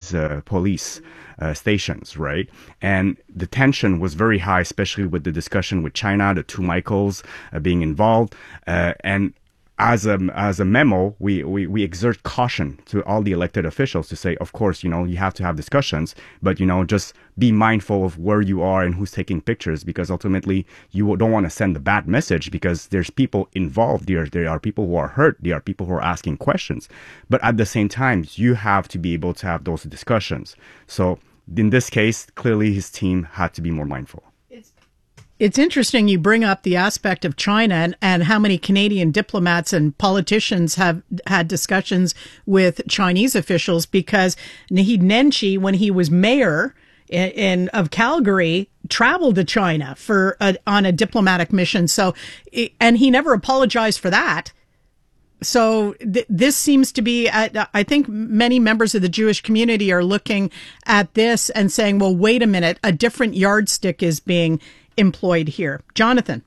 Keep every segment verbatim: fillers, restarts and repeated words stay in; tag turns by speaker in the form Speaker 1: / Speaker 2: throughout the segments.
Speaker 1: Chinese uh, police uh, stations, right? And the tension was very high, especially with the discussion with China, the two Michaels uh, being involved. Uh, and as a, as a memo, we, we, we exert caution to all the elected officials to say, of course, you know, you have to have discussions, but, you know, just be mindful of where you are and who's taking pictures, because ultimately you don't want to send a bad message, because there's people involved. There, there are people who are hurt. There are people who are asking questions. But at the same time, you have to be able to have those discussions. So in this case, clearly his team had to be more mindful.
Speaker 2: It's interesting you bring up the aspect of China and, and how many Canadian diplomats and politicians have had discussions with Chinese officials, because Naheed Nenshi, when he was mayor in, in of Calgary, traveled to China for a, on a diplomatic mission. So, and he never apologized for that. So th- this seems to be, uh, I think many members of the Jewish community are looking at this and saying, well, wait a minute, a different yardstick is being employed here. Jonathan.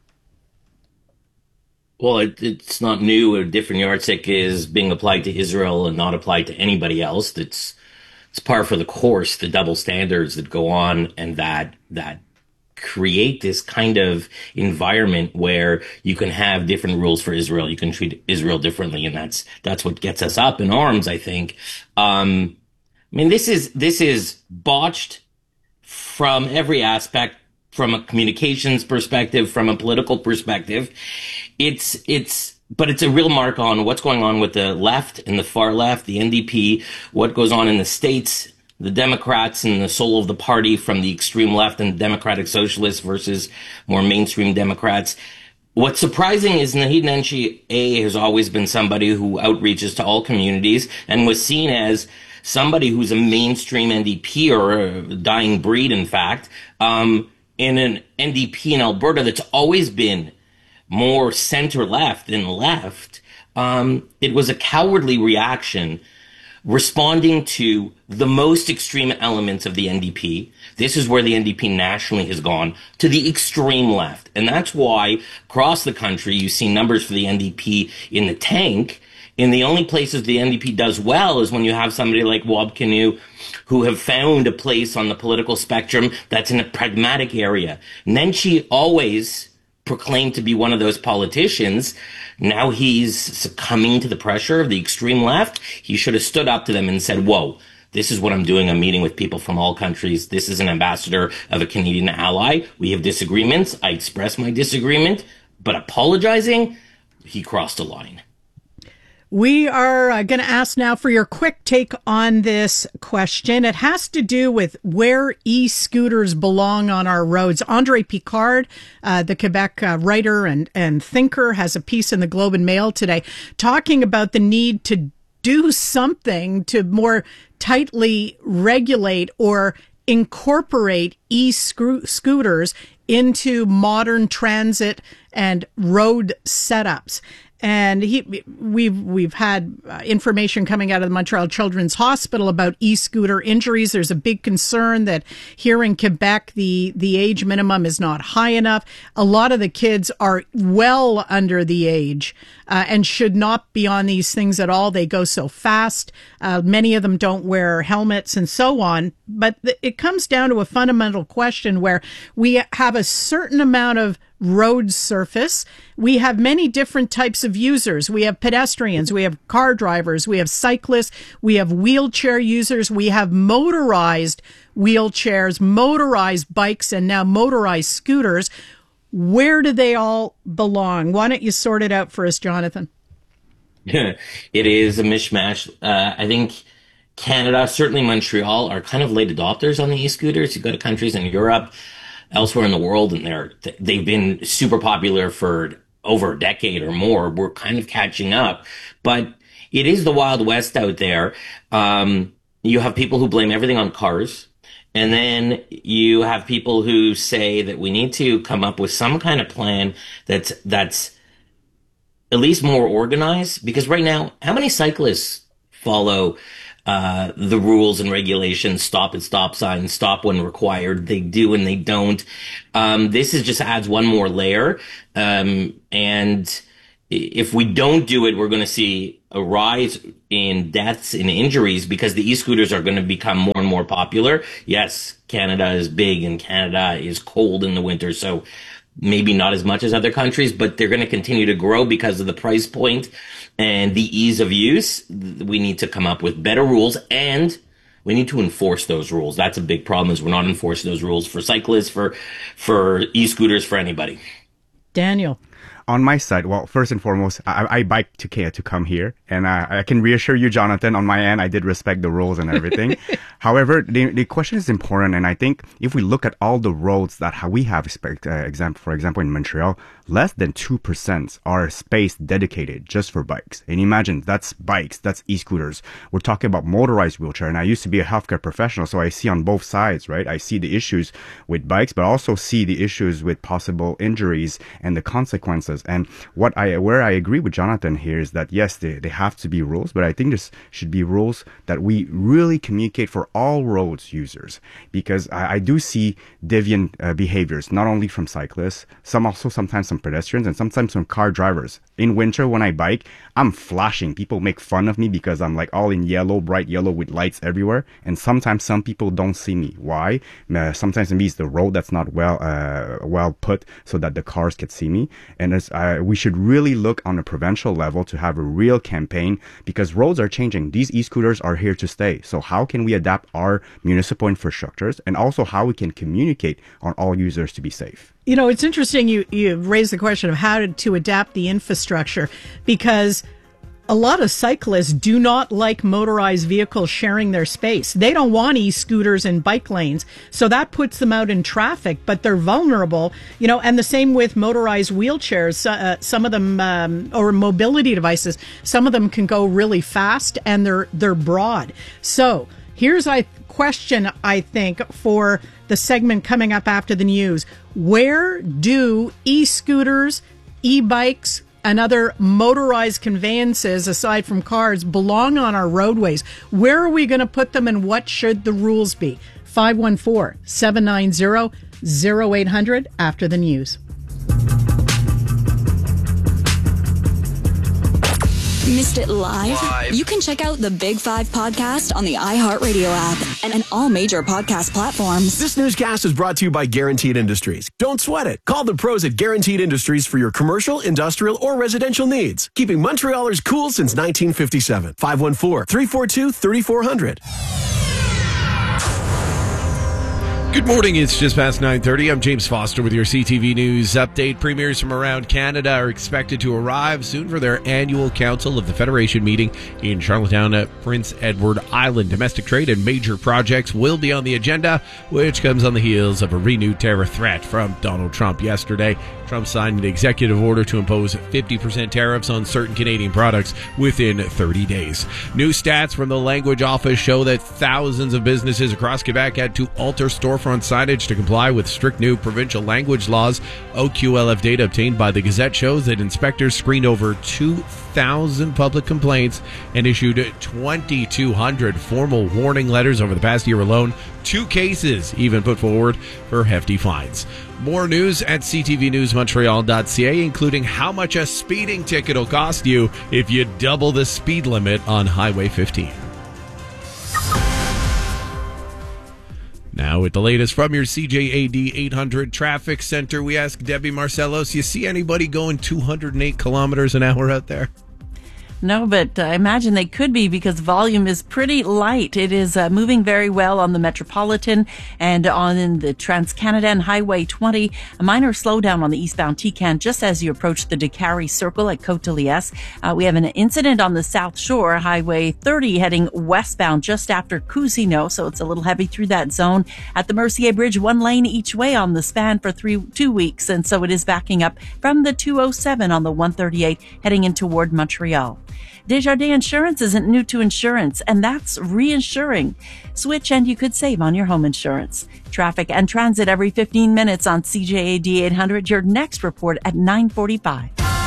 Speaker 3: Well, it, it's not new. A different yardstick is being applied to Israel and not applied to anybody else. That's it's par for the course, the double standards that go on and that that create this kind of environment where you can have different rules for Israel. You can treat Israel differently, and that's that's what gets us up in arms, I think. Um, I mean, this is this is botched from every aspect. From a communications perspective, from a political perspective, it's, it's, but it's a real mark on what's going on with the left and the far left, the N D P, what goes on in the States, the Democrats and the soul of the party from the extreme left and Democratic Socialists versus more mainstream Democrats. What's surprising is Naheed Nenshi, A, has always been somebody who outreaches to all communities and was seen as somebody who's a mainstream N D P, or a dying breed, in fact, um, in an N D P in Alberta that's always been more center-left than left. Um, it was a cowardly reaction responding to the most extreme elements of the N D P. This is where the N D P nationally has gone, to the extreme left. And that's why across the country you see numbers for the N D P in the tank. And the only places the N D P does well is when you have somebody like Wab Kinew, who have found a place on the political spectrum that's in a pragmatic area. Nenshi always proclaimed to be one of those politicians. Now he's succumbing to the pressure of the extreme left. He should have stood up to them and said, whoa, this is what I'm doing. I'm meeting with people from all countries. This is an ambassador of a Canadian ally. We have disagreements. I express my disagreement, but apologizing, he crossed a line.
Speaker 2: We are uh, going to ask now for your quick take on this question. It has to do with where e-scooters belong on our roads. Andre Picard, uh, the Quebec uh, writer and, and thinker, has a piece in the Globe and Mail today talking about the need to do something to more tightly regulate or incorporate e-scooters into modern transit and road setups. And he, we've we've had uh, information coming out of the Montreal Children's Hospital about e-scooter injuries. There's a big concern that here in Quebec, the, the age minimum is not high enough. A lot of the kids are well under the age uh, and should not be on these things at all. They go so fast. Uh, many of them don't wear helmets and so on. But th- it comes down to a fundamental question where we have a certain amount of road surface. We have many different types of users. We have pedestrians, we have car drivers, we have cyclists, we have wheelchair users, we have motorized wheelchairs, motorized bikes, and now motorized scooters. Where do they all belong? Why don't you sort it out for us, Jonathan?
Speaker 3: It is a mishmash. Uh, I think Canada, certainly Montreal, are kind of late adopters on the e-scooters. You go to countries in Europe, elsewhere in the world, and they're, they've been super popular for over a decade or more. We're kind of catching up, but it is the Wild West out there. Um, you have people who blame everything on cars. And then you have people who say that we need to come up with some kind of plan that's, that's at least more organized. Because right now, how many cyclists follow Uh, the rules and regulations, stop at stop signs, stop when required? They do and they don't. Um, this is just adds one more layer. Um, and if we don't do it, we're going to see a rise in deaths and injuries because the e-scooters are going to become more and more popular. Yes, Canada is big and Canada is cold in the winter, so maybe not as much as other countries, but they're going to continue to grow because of the price point and the ease of use. We need to come up with better rules, and we need to enforce those rules. That's a big problem, is we're not enforcing those rules for cyclists, for for e-scooters, for anybody.
Speaker 2: Daniel.
Speaker 1: On my side, well, first and foremost, I, I biked to K to come here, and I, I can reassure you, Jonathan, on my end, I did respect the rules and everything. However, the, the question is important, and I think if we look at all the roads that we have, uh, example, for example, in Montreal, less than two percent are space dedicated just for bikes. And imagine, that's bikes, that's e-scooters. We're talking about motorized wheelchair, and I used to be a healthcare professional, so I see on both sides, right? I see the issues with bikes, but also see the issues with possible injuries and the consequences. And what I, where I agree with Jonathan here is that yes, they, they have to be rules, but I think this should be rules that we really communicate for all roads users, because I, I do see deviant uh, behaviors, not only from cyclists, some also sometimes some pedestrians and sometimes some car drivers. In winter, when I bike, I'm flashing. People make fun of me because I'm like all in yellow, bright yellow with lights everywhere. And sometimes some people don't see me. Why? Uh, sometimes maybe it's the road that's not well, uh, well put so that the cars can see me. And it's, uh, we should really look on a provincial level to have a real campaign, because roads are changing. These e-scooters are here to stay. So how can we adapt our municipal infrastructures, and also how we can communicate on all users to be safe?
Speaker 2: You know, it's interesting you, you raised the question of how to, to adapt the infrastructure, because a lot of cyclists do not like motorized vehicles sharing their space. They don't want e-scooters and bike lanes, so that puts them out in traffic, but they're vulnerable, you know, and the same with motorized wheelchairs. Uh, some of them, um, or mobility devices, some of them can go really fast and they're, they're broad. So here's a question, I think, for the segment coming up after the news. Where do e-scooters, e-bikes, and other motorized conveyances, aside from cars, belong on our roadways? Where are we going to put them, and what should the rules be? five one four, seven nine zero, zero eight hundred after the news.
Speaker 4: Missed it live? live? You can check out the Big Five podcast on the iHeartRadio app and, and all major podcast platforms.
Speaker 5: This newscast is brought to you by Guaranteed Industries. Don't sweat it. Call the pros at Guaranteed Industries for your commercial, industrial, or residential needs. Keeping Montrealers cool since nineteen fifty-seven. five one four, three four two, three four zero zero.
Speaker 6: Good morning. It's just past nine thirty. I'm James Foster with your C T V News update. Premiers from around Canada are expected to arrive soon for their annual Council of the Federation meeting in Charlottetown at Prince Edward Island. Domestic trade and major projects will be on the agenda, which comes on the heels of a renewed terror threat from Donald Trump yesterday. Trump signed an executive order to impose fifty percent tariffs on certain Canadian products within thirty days. New stats from the Language Office show that thousands of businesses across Quebec had to alter storefront signage to comply with strict new provincial language laws. O Q L F data obtained by the Gazette shows that inspectors screened over two thousand public complaints and issued twenty-two hundred formal warning letters over the past year alone. Two cases even put forward for hefty fines. More news at c t v news montreal dot c a, including how much a speeding ticket will cost you if you double the speed limit on Highway fifteen. Now with the latest from your C J A D eight hundred Traffic Center, we ask Debbie Marcellos, you see anybody going two hundred eight kilometers an hour out there?
Speaker 7: No, but I imagine they could be, because volume is pretty light. It is uh, moving very well on the Metropolitan and on the Trans-Canada and Highway twenty. A minor slowdown on the eastbound T C A N just as you approach the Décarie Circle at Côte-de-Liesse. Uh, we have an incident on the South Shore, Highway thirty, heading westbound just after Cousineau, so it's a little heavy through that zone. At the Mercier Bridge, one lane each way on the span for three two weeks, and so it is backing up from the two oh seven on the one thirty-eight heading in toward Montreal. Desjardins Insurance isn't new to insurance, and that's reinsuring. Switch and you could save on your home insurance. Traffic and transit every fifteen minutes on C J A D eight hundred. Your next report at nine forty-five.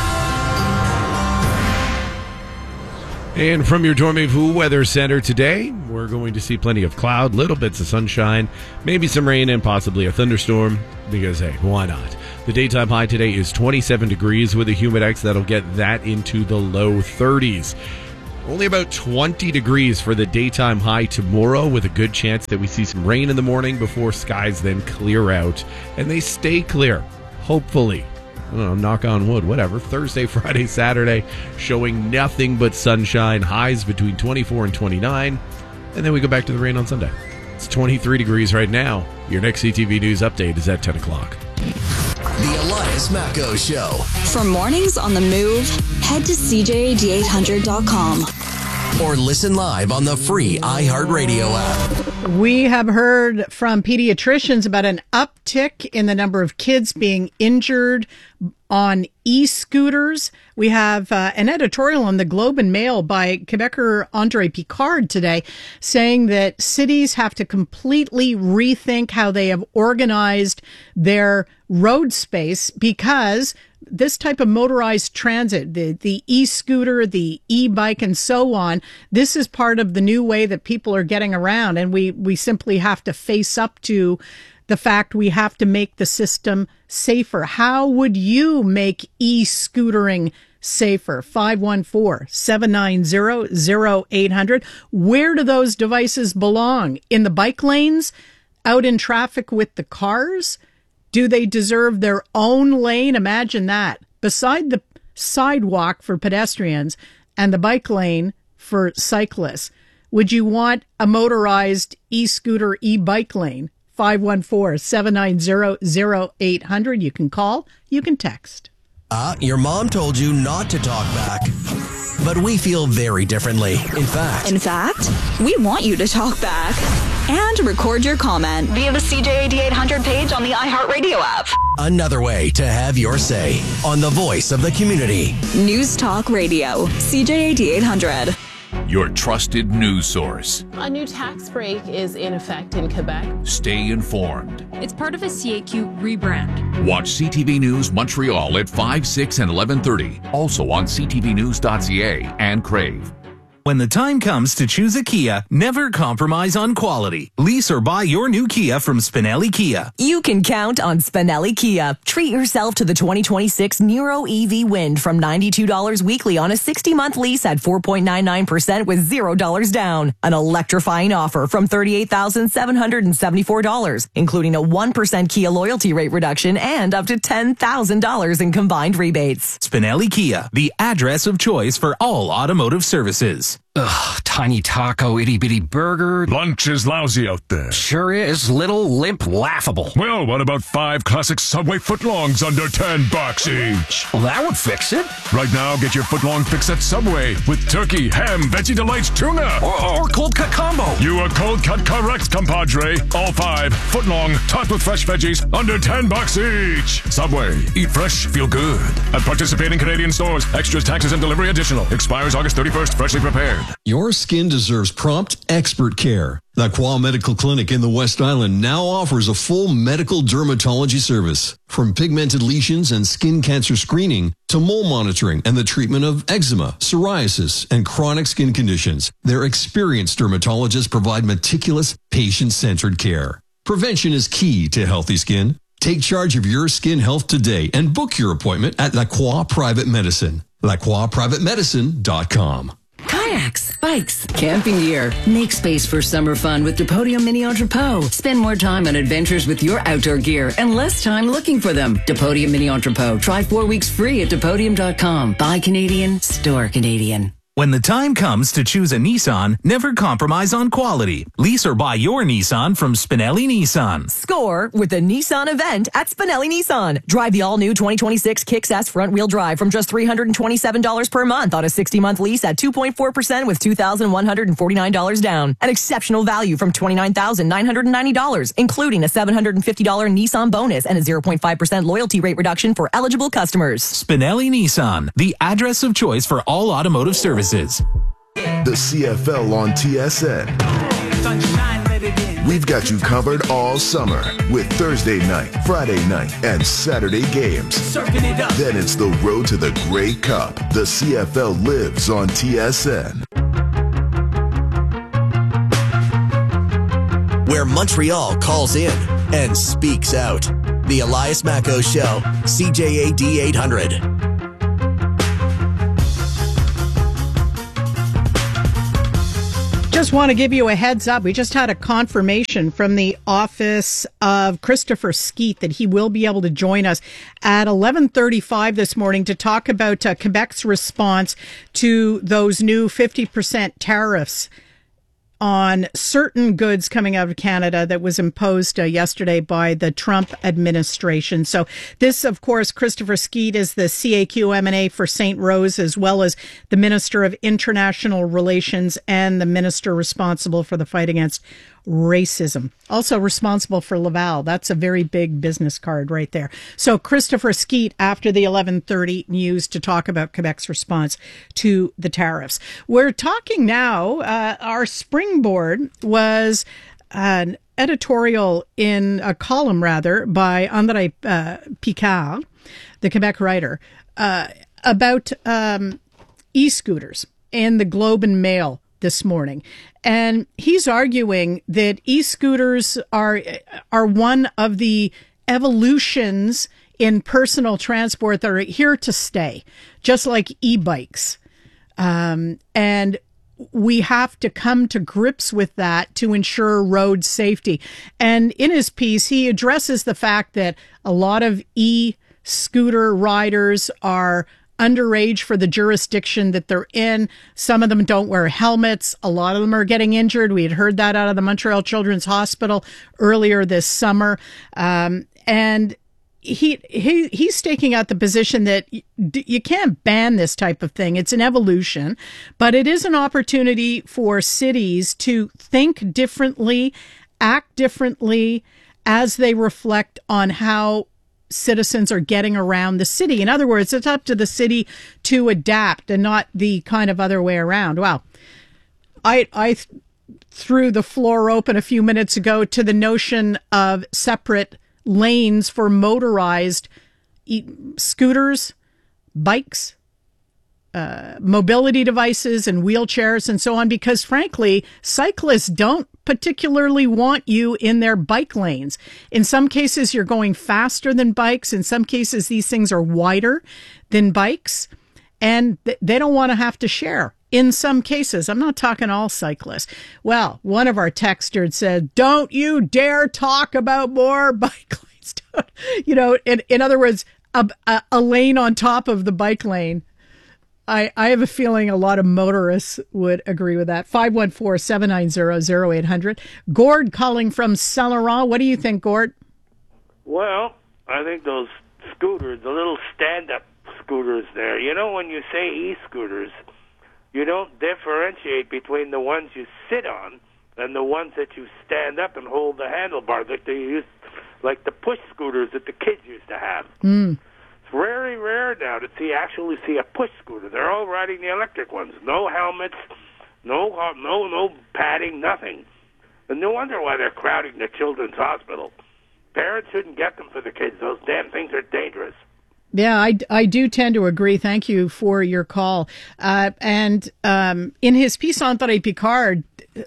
Speaker 6: And from your Dormez-vous Weather Center today, we're going to see plenty of cloud, little bits of sunshine, maybe some rain and possibly a thunderstorm, because, hey, why not? The daytime high today is twenty-seven degrees with a humidex that'll get that into the low thirties. Only about twenty degrees for the daytime high tomorrow, with a good chance that we see some rain in the morning before skies then clear out. And they stay clear, hopefully. I don't know, knock on wood, whatever. Thursday, Friday, Saturday, showing nothing but sunshine. Highs between twenty-four and twenty-nine. And then we go back to the rain on Sunday. It's twenty-three degrees right now. Your next C T V News update is at ten o'clock.
Speaker 5: The Elias Macco Show.
Speaker 4: For mornings on the move, head to C J A D eight hundred dot com.
Speaker 5: Or listen live on the free iHeartRadio app.
Speaker 2: We have heard from pediatricians about an uptick in the number of kids being injured on e-scooters. We have uh, an editorial on the Globe and Mail by Quebecer Andre Picard today saying that cities have to completely rethink how they have organized their road space because this type of motorized transit, the, the e-scooter, the e-bike, and so on, this is part of the new way that people are getting around. And we, we simply have to face up to the fact we have to make the system safer. How would you make e-scootering safer? five one four, seven nine zero, zero eight hundred. Where do those devices belong? In the bike lanes? Out in traffic with the cars? Do they deserve their own lane? Imagine that. Beside the sidewalk for pedestrians and the bike lane for cyclists, would you want a motorized e-scooter, e-bike lane? five one four, seven nine zero, zero eight hundred. You can call, you can text.
Speaker 5: Uh, your mom told you not to talk back. But we feel very differently. In fact.
Speaker 4: In fact, we want you to talk back and record your comment via the C J A D eight hundred page on the iHeartRadio app.
Speaker 5: Another way to have your say on the voice of the community.
Speaker 4: News Talk Radio, C J A D eight hundred.
Speaker 8: Your trusted news source.
Speaker 9: A new tax break is in effect in Quebec.
Speaker 8: Stay informed.
Speaker 10: It's part of a C A Q rebrand.
Speaker 8: Watch C T V News Montreal at five, six, and eleven thirty. Also on c t v news dot c a and Crave.
Speaker 11: When the time comes to choose a Kia, never compromise on quality. Lease or buy your new Kia from Spinelli Kia.
Speaker 12: You can count on Spinelli Kia. Treat yourself to the twenty twenty-six Nero E V Wind from ninety-two dollars weekly on a sixty-month lease at four point nine nine percent with zero dollars down. An electrifying offer from thirty-eight thousand seven hundred seventy-four dollars, including a one percent Kia loyalty rate reduction and up to ten thousand dollars in combined rebates.
Speaker 11: Spinelli Kia, the address of choice for all automotive services.
Speaker 13: Ugh, tiny taco, itty bitty burger.
Speaker 14: Lunch is lousy out there.
Speaker 13: Sure is. Little, limp, laughable.
Speaker 14: Well, what about five classic Subway footlongs under ten bucks each?
Speaker 13: Well, that would fix it.
Speaker 14: Right now, get your footlong fix at Subway with turkey, ham, veggie delights, tuna.
Speaker 13: Or, or cold cut combo.
Speaker 14: You are cold cut correct, compadre. All five, footlong, topped with fresh veggies, under ten bucks each. Subway, eat fresh, feel good. At participating Canadian stores, extras, taxes, and delivery additional. Expires August thirty-first, freshly prepared.
Speaker 15: Your skin deserves prompt, expert care. La Croix Medical Clinic in the West Island now offers a full medical dermatology service. From pigmented lesions and skin cancer screening to mole monitoring and the treatment of eczema, psoriasis, and chronic skin conditions, their experienced dermatologists provide meticulous, patient-centered care. Prevention is key to healthy skin. Take charge of your skin health today and book your appointment at La Croix Private Medicine. la croix private medicine dot com.
Speaker 16: Kayaks, bikes, camping gear. Make space for summer fun with Depodium Mini Entrepot. Spend more time on adventures with your outdoor gear and less time looking for them. Depodium Mini Entrepot. Try four weeks free at Depodium dot com. Buy Canadian, store Canadian.
Speaker 11: When the time comes to choose a Nissan, never compromise on quality. Lease or buy your Nissan from Spinelli Nissan.
Speaker 12: Score with the Nissan event at Spinelli Nissan. Drive the all-new twenty twenty-six Kicks S front-wheel drive from just three hundred twenty-seven dollars per month on a sixty-month lease at two point four percent with two thousand one hundred forty-nine dollars down. An exceptional value from twenty-nine thousand nine hundred ninety dollars, including a seven hundred fifty dollars Nissan bonus and a zero point five percent loyalty rate reduction for eligible customers.
Speaker 11: Spinelli Nissan, the address of choice for all automotive services.
Speaker 17: The C F L on T S N. We've got you covered all summer with Thursday night, Friday night, and Saturday games. Then it's the road to the Grey Cup. The C F L lives on T S N.
Speaker 5: Where Montreal calls in and speaks out. The Elias Macco Show, C J A D eight hundred.
Speaker 2: Just want to give you a heads up. We just had a confirmation from the office of Christopher Skeete that he will be able to join us at eleven thirty-five this morning to talk about uh, Quebec's response to those new fifty percent tariffs on certain goods coming out of Canada that was imposed uh, yesterday by the Trump administration. So this, of course, Christopher Skeete is the C A Q M and A for Saint Rose, as well as the Minister of International Relations and the minister responsible for the fight against racism. Also responsible for Laval. That's a very big business card right there. So Christopher Skeete after the eleven thirty news to talk about Quebec's response to the tariffs. We're talking now, uh, our springboard was an editorial in a column rather by André uh, Picard, the Quebec writer, uh, about um, e-scooters in the Globe and Mail this morning. And he's arguing that e-scooters are are one of the evolutions in personal transport that are here to stay, just like e-bikes. Um, and we have to come to grips with that to ensure road safety. And in his piece, he addresses the fact that a lot of e-scooter riders are underage for the jurisdiction that they're in. Some of them don't wear helmets. A lot of them are getting injured. We had heard that out of the Montreal Children's Hospital earlier this summer. Um, and he, he, he's staking out the position that y- you can't ban this type of thing. It's an evolution, but it is an opportunity for cities to think differently, act differently as they reflect on how citizens are getting around the city. In other words, it's up to the city to adapt and not the kind of other way around. Wow. I, I th- threw the floor open a few minutes ago to the notion of separate lanes for motorized e- scooters, bikes, uh, mobility devices and wheelchairs and so on, because frankly, cyclists don't particularly want you in their bike lanes. In some cases, you're going faster than bikes. In some cases, these things are wider than bikes, and th- they don't want to have to share. In some cases, I'm not talking all cyclists. Well, one of our texters said, don't you dare talk about more bike lanes. You know, in, in other words, a, a, a lane on top of the bike lane. I, I have a feeling a lot of motorists would agree with that. five one four, seven nine zero, zero eight hundred. Gord calling from Saint Laurent. What do you think, Gord?
Speaker 18: Well, I think those scooters, the little stand-up scooters there, you know, when you say e-scooters, you don't differentiate between the ones you sit on and the ones that you stand up and hold the handlebar that they use, like the push scooters that the kids used to have.
Speaker 2: Mm.
Speaker 18: It's very rare now to see actually see a push scooter. They're all riding the electric ones. No helmets, no no no padding, nothing. And no wonder why they're crowding the children's hospital. Parents shouldn't get them for the kids. Those damn things are dangerous.
Speaker 2: Yeah, I, I do tend to agree. Thank you for your call. Uh, and um, in his piece on André Picard,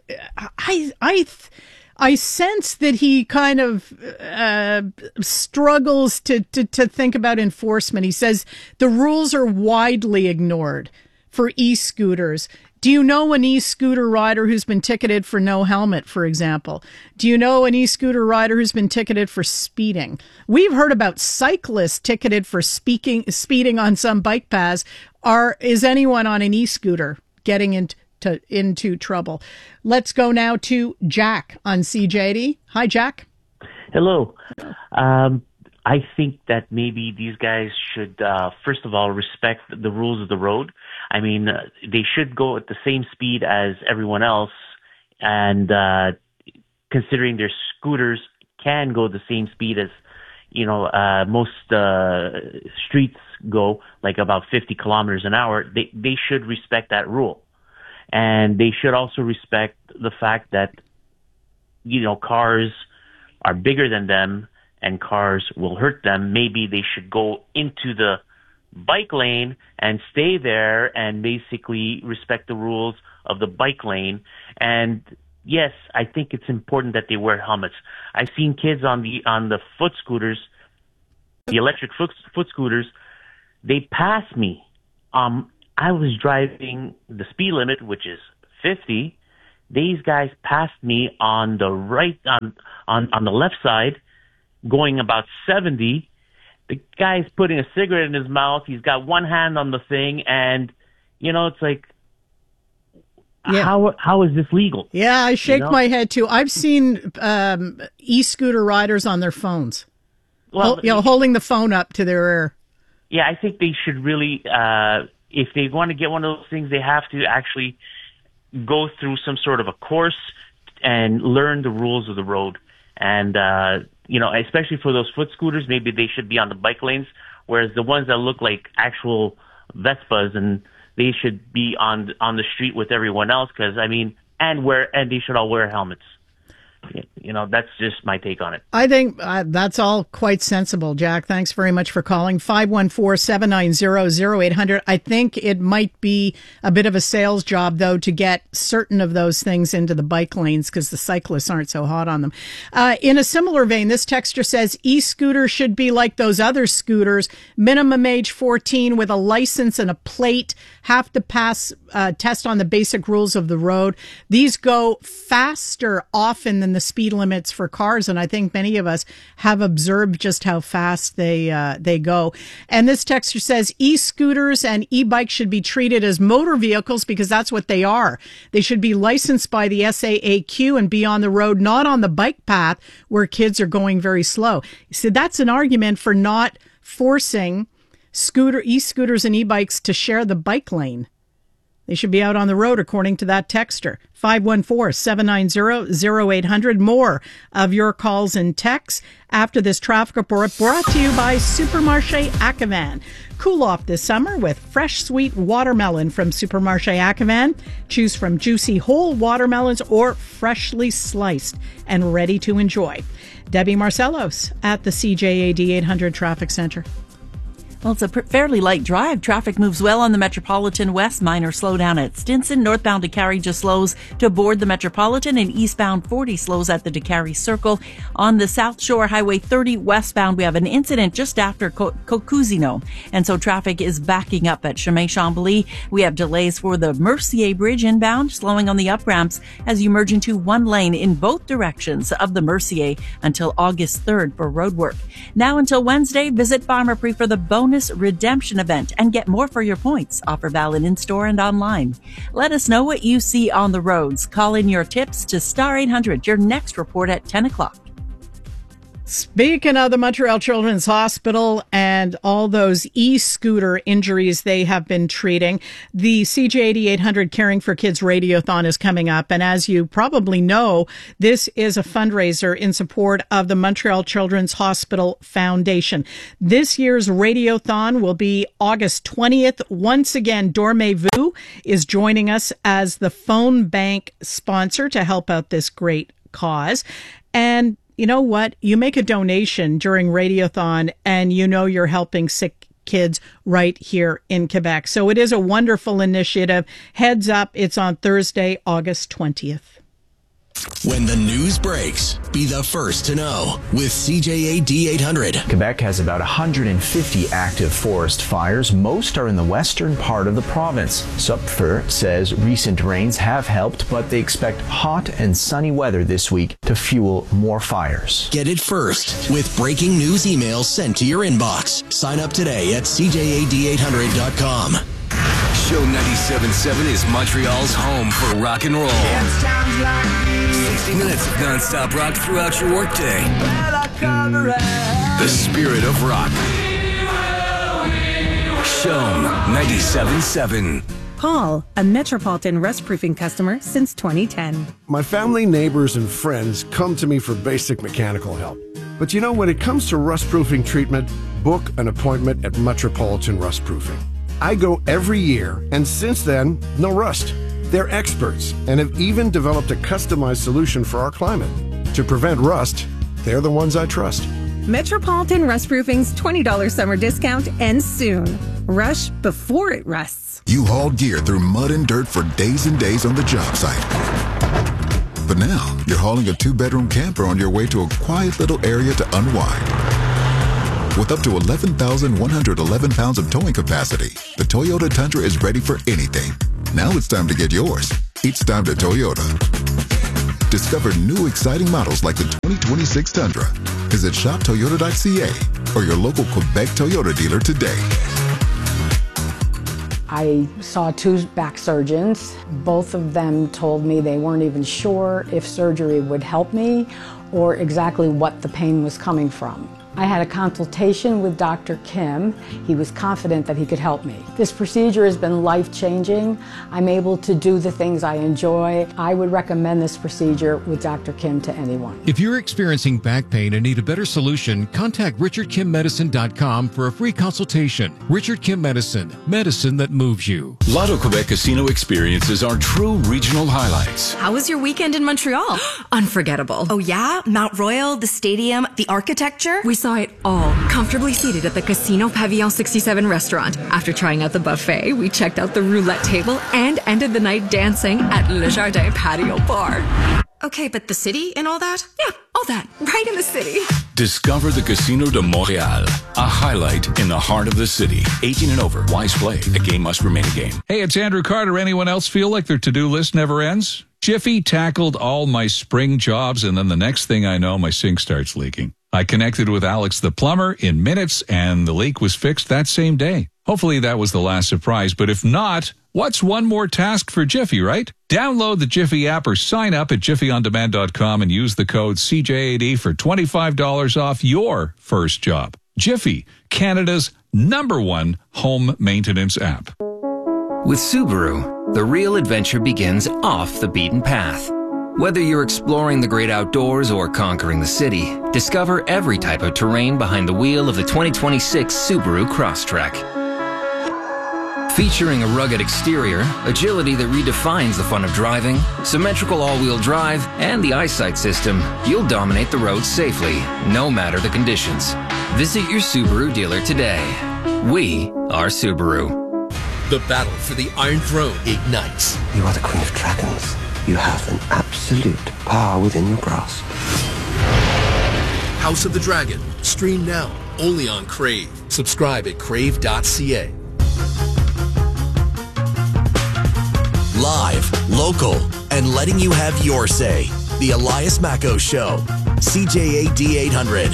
Speaker 2: I I. Th- I sense that he kind of uh, struggles to, to, to think about enforcement. He says the rules are widely ignored for e-scooters. Do you know an e-scooter rider who's been ticketed for no helmet, for example? Do you know an e-scooter rider who's been ticketed for speeding? We've heard about cyclists ticketed for speaking, speeding on some bike paths. Are, is anyone on an e-scooter getting into To, into trouble? Let's go now to Jack on C J D. Hi, Jack.
Speaker 19: Hello. Um, I think that maybe these guys should, uh, first of all, respect the rules of the road. I mean, uh, they should go at the same speed as everyone else, and uh, considering their scooters can go the same speed as, you know, uh, most uh, streets go, like about fifty kilometers an hour, they, they should respect that rule. And they should also respect the fact that, you know, cars are bigger than them and cars will hurt them. Maybe they should go into the bike lane and stay there and basically respect the rules of the bike lane. And yes, I think it's important that they wear helmets. I've seen kids on the on the foot scooters, the electric foot, foot scooters, they pass me. Um, I was driving the speed limit, which is fifty, these guys passed me on the right, on, on, on the left side, going about seventy. The guy's putting a cigarette in his mouth. He's got one hand on the thing, and, you know, it's like, yeah. how how is this legal?
Speaker 2: Yeah, I shake
Speaker 19: you know?
Speaker 2: my head, too. I've seen um, e-scooter riders on their phones,
Speaker 19: well,
Speaker 2: Hol- you know, holding the phone up to their ear.
Speaker 19: Yeah, I think they should really, uh, if they want to get one of those things, they have to actually go through some sort of a course and learn the rules of the road. And, uh, you know, especially for those foot scooters, maybe they should be on the bike lanes, whereas the ones that look like actual Vespas, and they should be on on the street with everyone else, because, I mean, and wear and they should all wear helmets. You know, that's just my take on it.
Speaker 2: I think uh, that's all quite sensible, Jack. Thanks very much for calling. five one four, seven nine zero, zero eight hundred. I think it might be a bit of a sales job, though, to get certain of those things into the bike lanes because the cyclists aren't so hot on them. Uh, in a similar vein, this texter says e-scooters should be like those other scooters, minimum age fourteen with a license and a plate, have to pass uh, test on the basic rules of the road. These go faster often than the speed limits for cars, and I think many of us have observed just how fast they uh, they go. And this texter says e-scooters and e-bikes should be treated as motor vehicles because that's what they are. They should be licensed by the S A A Q and be on the road, not on the bike path where kids are going very slow. So that's an argument for not forcing scooter e-scooters and e-bikes to share the bike lane. They should be out on the road, according to that texter. five one four, seven nine zero, zero eight hundred. More of your calls and texts after this traffic report, brought to you by Supermarché Acavan. Cool off this summer with fresh, sweet watermelon from Supermarché Acavan. Choose from juicy whole watermelons or freshly sliced and ready to enjoy. Debbie Marcellos at the C J A D eight hundred Traffic Center.
Speaker 7: Well, it's a pr- fairly light drive. Traffic moves well on the Metropolitan West. Minor slowdown at Stinson. Northbound DeCarry just slows to board the Metropolitan, and eastbound forty slows at the DeCarry Circle. On the South Shore Highway thirty westbound, we have an incident just after Co- Cocuzino, and so traffic is backing up at Chemin Chambly. We have delays for the Mercier Bridge inbound, slowing on the up ramps as you merge into one lane in both directions of the Mercier until August third for road work. Now until Wednesday, visit Pharmaprix for the bonus redemption event and get more for your points. Offer valid in-store and online. Let us know what you see on the roads. Call in your tips to Star eight hundred, your next report at ten o'clock.
Speaker 2: Speaking of the Montreal Children's Hospital and all those e-scooter injuries they have been treating, the C J A D eight hundred Caring for Kids Radiothon is coming up. And as you probably know, this is a fundraiser in support of the Montreal Children's Hospital Foundation. This year's Radiothon will be August twentieth. Once again, Dormez-vous is joining us as the phone bank sponsor to help out this great cause. And you know what? You make a donation during Radiothon and you know you're helping sick kids right here in Quebec. So it is a wonderful initiative. Heads up, it's on Thursday, August twentieth.
Speaker 20: When the news breaks, be the first to know with C J A D eight hundred.
Speaker 21: Quebec has about one hundred fifty active forest fires. Most are in the western part of the province. Sopfeu says recent rains have helped, but they expect hot and sunny weather this week to fuel more fires.
Speaker 20: Get it first with breaking news emails sent to your inbox. Sign up today at C J A D eight hundred dot com.
Speaker 22: Show ninety-seven point seven is Montreal's home for rock and roll. sixty minutes of non-stop rock throughout your workday. The spirit of rock. Show ninety-seven point seven.
Speaker 23: Paul, a Metropolitan Rust Proofing customer since twenty ten.
Speaker 24: My family, neighbors, and friends come to me for basic mechanical help. But you know, when it comes to rust proofing treatment, book an appointment at Metropolitan Rust Proofing. I go every year, and since then, no rust. They're experts and have even developed a customized solution for our climate. To prevent rust, they're the ones I trust.
Speaker 23: Metropolitan Rust Proofing's twenty dollars summer discount ends soon. Rush before it rusts.
Speaker 25: You hauled gear through mud and dirt for days and days on the job site. But now, you're hauling a two-bedroom camper on your way to a quiet little area to unwind. With up to eleven thousand one hundred eleven pounds of towing capacity, the Toyota Tundra is ready for anything. Now it's time to get yours. It's time to Toyota. Discover new exciting models like the twenty twenty-six Tundra. Visit shop toyota dot c a or your local Quebec Toyota dealer today.
Speaker 1: I saw two back surgeons. Both of them told me they weren't even sure if surgery would help me or exactly what the pain was coming from. I had a consultation with Doctor Kim. He was confident that he could help me. This procedure has been life-changing. I'm able to do the things I enjoy. I would recommend this procedure with Doctor Kim to anyone.
Speaker 3: If you're experiencing back pain and need a better solution, contact richard kim medicine dot com for a free consultation. Richard Kim Medicine, medicine that moves you.
Speaker 4: Lotto Quebec Casino experiences are true regional highlights.
Speaker 10: How was your weekend in Montreal? Unforgettable. Oh yeah? Mount Royal, the stadium, the architecture? We saw it all, comfortably seated at the Casino Pavillon sixty-seven restaurant. After trying out the buffet, we checked out the roulette table and ended the night dancing at Le Jardin Patio Bar. Okay, but the city and all that? Yeah, all that, right in the city.
Speaker 4: Discover the Casino de Montréal, a highlight in the heart of the city. eighteen and over, wise play. A game must remain a game.
Speaker 6: Hey, it's Andrew Carter. Anyone else feel like their to-do list never ends? Jiffy tackled all my spring jobs, and then the next thing I know, my sink starts leaking. I connected with Alex the plumber in minutes, and the leak was fixed that same day. Hopefully that was the last surprise, but if not, what's one more task for Jiffy, right? Download the Jiffy app or sign up at jiffy on demand dot com and use the code C J A D for twenty-five dollars off your first job. Jiffy, Canada's number one home maintenance app.
Speaker 9: With Subaru, the real adventure begins off the beaten path. Whether you're exploring the great outdoors or conquering the city, discover every type of terrain behind the wheel of the twenty twenty-six Subaru Crosstrek. Featuring a rugged exterior, agility that redefines the fun of driving, symmetrical all-wheel drive, and the eyesight system, you'll dominate the road safely, no matter the conditions. Visit your Subaru dealer today. We are Subaru.
Speaker 20: The battle for the Iron Throne ignites.
Speaker 26: You are the Queen of Dragons. You have an absolute power within your grasp.
Speaker 20: House of the Dragon. Stream now, only on Crave. Subscribe at crave dot c a.
Speaker 22: Live, local, and letting you have your say. The Elias Macco Show. C J A D eight hundred.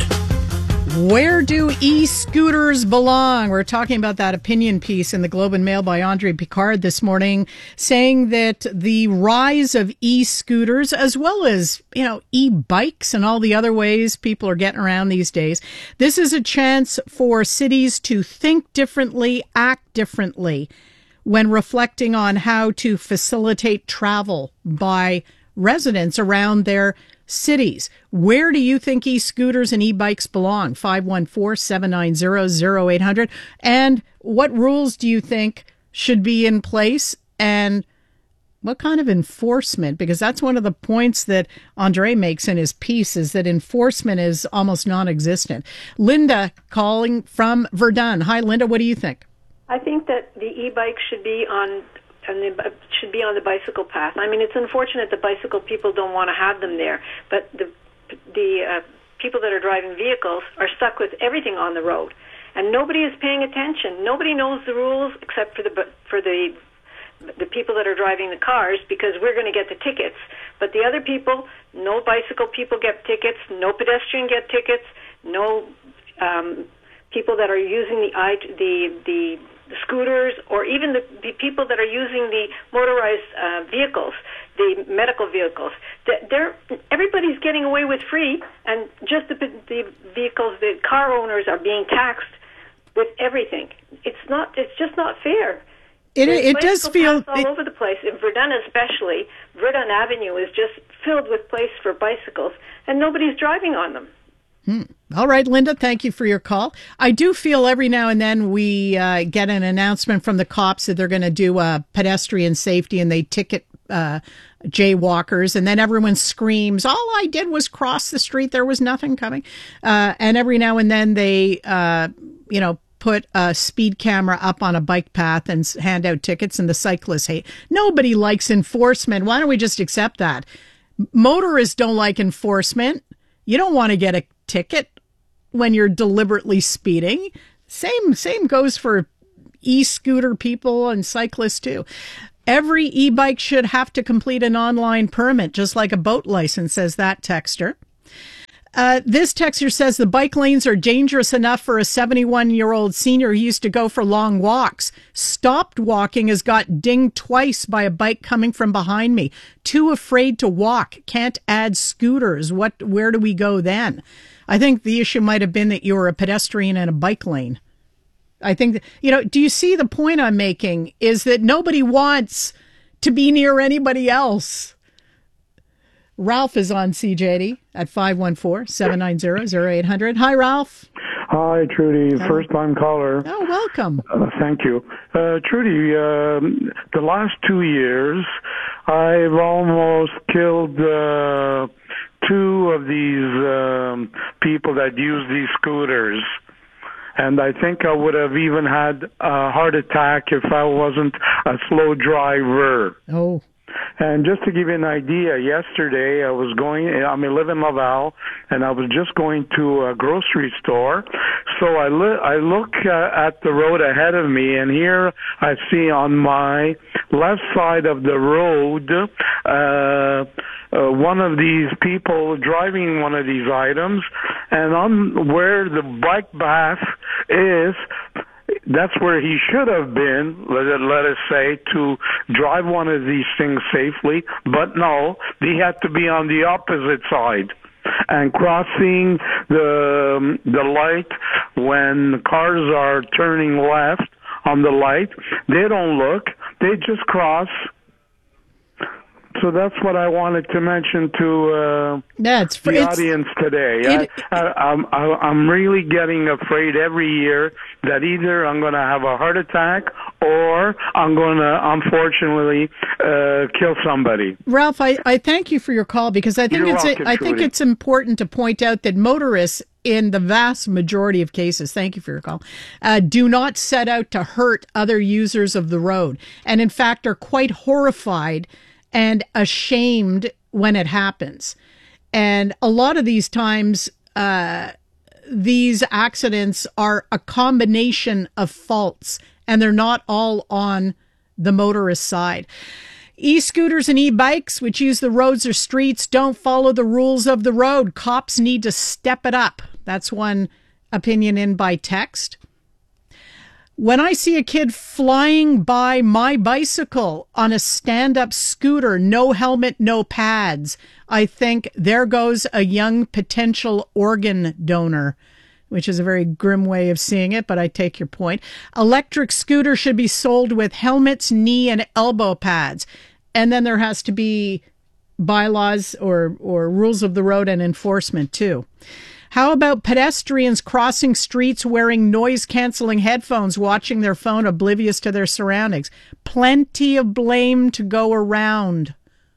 Speaker 2: Where do e-scooters belong? We're talking about that opinion piece in the Globe and Mail by Andre Picard this morning, saying that the rise of e-scooters, as well as, you know, e-bikes and all the other ways people are getting around these days, this is a chance for cities to think differently, act differently when reflecting on how to facilitate travel by residents around their cities. Where do you think e-scooters and e-bikes belong? five one four, seven nine zero, zero eight hundred. And what rules do you think should be in place, and what kind of enforcement? Because that's one of the points that Andre makes in his piece, is that enforcement is almost non-existent. Linda calling from Verdun. Hi, Linda. What do you think?
Speaker 27: I think that the e-bike should be on and the, should be on the bicycle path. I mean, it's unfortunate that bicycle people don't want to have them there, but the the uh, people that are driving vehicles are stuck with everything on the road, and nobody is paying attention. Nobody knows the rules except for the for the the people that are driving the cars, because we're going to get the tickets. But the other people, no bicycle people get tickets, no pedestrian get tickets, no um, people that are using the the the the scooters, or even the, the people that are using the motorized uh, vehicles, the medical vehicles. They're, everybody's getting away with free, and just the, the vehicles, the car owners are being taxed with everything. It's not. It's just not fair.
Speaker 2: It it does feel
Speaker 27: all it, over the place. In Verdun, especially, Verdun Avenue is just filled with place for bicycles, and nobody's driving on them.
Speaker 2: Hmm. All right, Linda, thank you for your call. I do feel every now and then we uh, get an announcement from the cops that they're going to do uh, pedestrian safety, and they ticket uh, jaywalkers, and then everyone screams, all I did was cross the street, there was nothing coming. Uh, and every now and then they, uh, you know, put a speed camera up on a bike path and hand out tickets, and the cyclists hate. Nobody likes enforcement. Why don't we just accept that? Motorists don't like enforcement. You don't want to get a ticket when you're deliberately speeding. Same same goes for e-scooter people and cyclists too. Every e-bike should have to complete an online permit, just like a boat license, says that texter. Uh, this texter says the bike lanes are dangerous enough for a seventy-one-year-old senior who used to go for long walks. Stopped walking, has got dinged twice by a bike coming from behind me. Too afraid to walk. Can't add scooters. What? Where do we go then? I think the issue might have been that you were a pedestrian in a bike lane. I think, that, you know, do you see the point I'm making? Is that nobody wants to be near anybody else. Ralph is on C J D at five one four, seven nine zero, zero eight zero zero. Hi, Ralph.
Speaker 8: Hi, Trudy. First-time caller.
Speaker 2: Oh, welcome.
Speaker 8: Uh, thank you. Uh, Trudy, um, the last two years, I've almost killed uh, two of these um, people that use these scooters. And I think I would have even had a heart attack if I wasn't a slow driver.
Speaker 2: Oh.
Speaker 8: And just to give you an idea, yesterday I was going, I mean, I live in Laval, and I was just going to a grocery store. So I, li- I look uh, at the road ahead of me, and here I see on my left side of the road, uh, uh, one of these people driving one of these items, and on where the bike path is, that's where he should have been, let, it, let us say, to drive one of these things safely. But no, he had to be on the opposite side and crossing the the light when cars are turning left on the light. They don't look. They just cross. So that's what I wanted to mention to uh,
Speaker 2: yeah, it's,
Speaker 8: the
Speaker 2: it's,
Speaker 8: audience today.
Speaker 2: It,
Speaker 8: I, I, I'm, I, I'm really getting afraid every year that either I'm going to have a heart attack or I'm going to, unfortunately, uh, kill somebody.
Speaker 2: Ralph, I, I thank you for your call because I think
Speaker 8: You're
Speaker 2: it's
Speaker 8: welcome,
Speaker 2: a, I think
Speaker 8: Trudy.
Speaker 2: it's important to point out that motorists, in the vast majority of cases, thank you for your call, uh, do not set out to hurt other users of the road, and in fact are quite horrified and ashamed when it happens. And a lot of these times, uh, these accidents are a combination of faults, and they're not all on the motorist side. E-scooters and e-bikes, which use the roads or streets, don't follow the rules of the road. Cops need to step it up. That's one opinion in by text. When I see a kid flying by my bicycle on a stand-up scooter, no helmet, no pads, I think there goes a young potential organ donor, which is a very grim way of seeing it, but I take your point. Electric scooters should be sold with helmets, knee, and elbow pads. And then there has to be bylaws or, or rules of the road and enforcement, too. How about pedestrians crossing streets wearing noise-canceling headphones, watching their phone, oblivious to their surroundings? Plenty of blame to go around.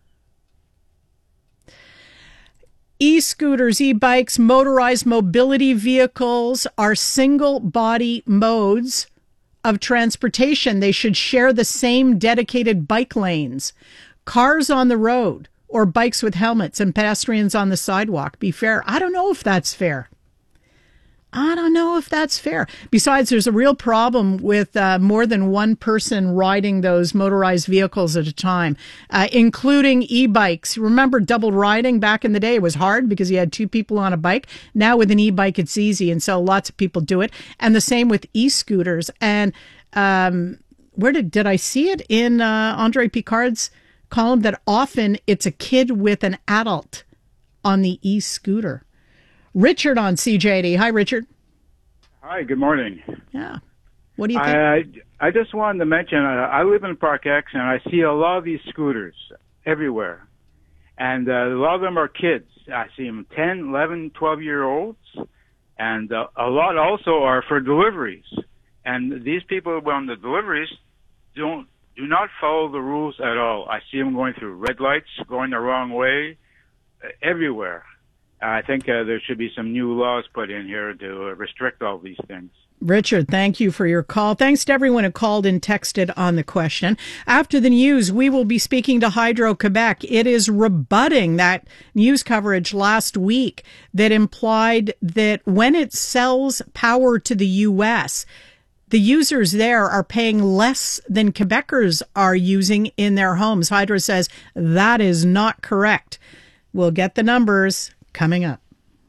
Speaker 2: E-scooters, e-bikes, motorized mobility vehicles are single-body modes of transportation. They should share the same dedicated bike lanes. Cars on the road, or bikes with helmets, and pedestrians on the sidewalk. Be fair. I don't know if that's fair. I don't know if that's fair. Besides, there's a real problem with uh, more than one person riding those motorized vehicles at a time, uh, including e-bikes. Remember double riding back in the day? It was hard because you had two people on a bike. Now with an e-bike, it's easy, and so lots of people do it. And the same with e-scooters. And um, where did did I see it in uh, Andre Picard's column that often it's a kid with an adult on the e-scooter? Richard on C J D. Hi, Richard.
Speaker 11: Hi, good morning.
Speaker 2: Yeah. What do you think?
Speaker 11: I, I just wanted to mention, uh, I live in Park X, and I see a lot of these scooters everywhere. And uh, a lot of them are kids. I see them ten, eleven, twelve-year-olds. And uh, a lot also are for deliveries. And these people on the deliveries don't do not follow the rules at all. I see them going through red lights, going the wrong way, uh, everywhere. I think uh, there should be some new laws put in here to uh, restrict all these things.
Speaker 2: Richard, thank you for your call. Thanks to everyone who called and texted on the question. After the news, we will be speaking to Hydro-Quebec. It is rebutting that news coverage last week that implied that when it sells power to the U S, the users there are paying less than Quebecers are using in their homes. Hydro says that is not correct. We'll get the numbers coming up.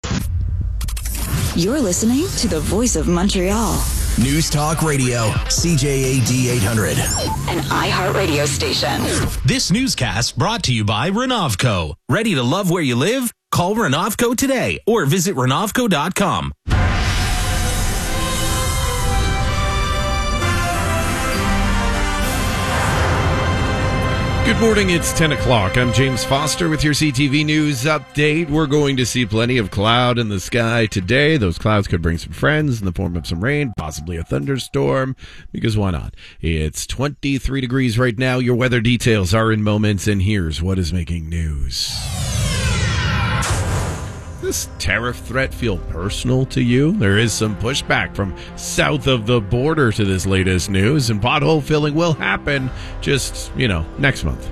Speaker 5: You're listening to the Voice of Montreal.
Speaker 20: News Talk Radio, C J A D eight hundred.
Speaker 5: An iHeartRadio station.
Speaker 20: This newscast brought to you by Renovco. Ready to love where you live? Call Renovco today or visit Renovco dot com.
Speaker 12: Good morning, it's ten o'clock. I'm James Foster with your C T V News update. We're going to see plenty of cloud in the sky today. Those clouds could bring some friends in the form of some rain, possibly a thunderstorm, because why not? It's twenty-three degrees right now. Your weather details are in moments, and here's what is making news. Does this tariff threat feel personal to you? There is some pushback from south of the border to this latest news, and pothole filling will happen just, you know, next month.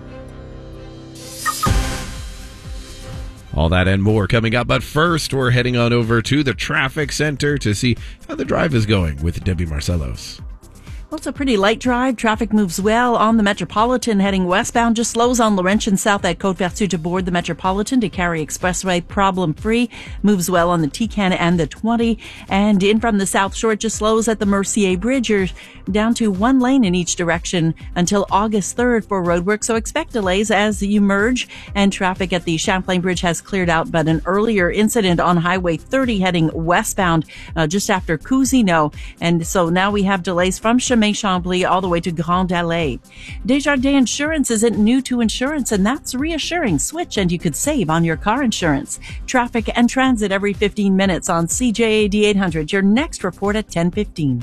Speaker 12: All that and more coming up, but first we're heading on over to the traffic center to see how the drive is going with Debbie Marcellos.
Speaker 7: Well, it's a pretty light drive. Traffic moves well on the Metropolitan heading westbound. Just slows on Laurentian South at Côte-Vertu to board the Metropolitan to Carry Expressway problem-free. Moves well on the T C A N and the twenty. And in from the South Shore, it just slows at the Mercier Bridge. You're down to one lane in each direction until August third for roadwork. So expect delays as you merge. And traffic at the Champlain Bridge has cleared out, but an earlier incident on Highway thirty heading westbound uh, just after Cousineau. And so now we have delays from Chemin Chambly all the way to Grand Allée. Desjardins Insurance isn't new to insurance, and that's reassuring. Switch and you could save on your car insurance. Traffic and transit every fifteen minutes on C J A D eight hundred. Your next report at ten fifteen.